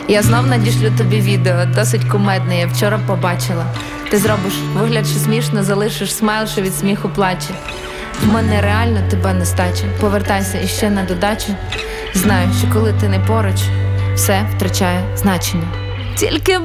Я знов надішлю тобі відео, досить кумедне, я вчора побачила. Ти зробиш вигляд, що смішно, залишиш смайл, що від сміху плаче. В мене реально тебе нестача. Повертайся іще на додачу. Знаю, що коли ти не поруч, все втрачає значення. Тільки